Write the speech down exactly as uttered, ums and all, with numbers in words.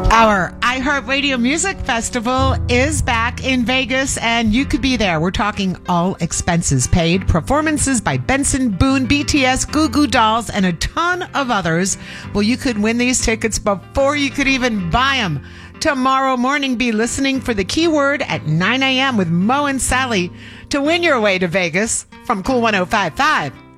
Our iHeartRadio Music Festival is back in Vegas, and you could be there. We're talking all expenses paid, performances by Benson Boone, B T S, Goo Goo Dolls, and a ton of others. Well, you could win these tickets before you could even buy them. Tomorrow morning, be listening for the keyword at nine a.m. with Mo and Sally to win your way to Vegas from Cool one oh five point five.